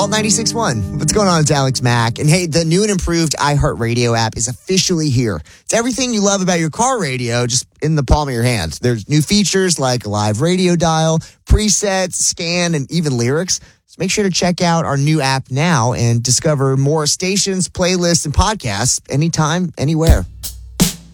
Alt 96.1. What's going on? It's Alex Mack. And hey, the new and improved iHeartRadio app is officially here. It's everything you love about your car radio, just in the palm of your hand. There's new features like a live radio dial, presets, scan, and even lyrics. So make sure to check out our new app now and discover more stations, playlists, and podcasts anytime, anywhere.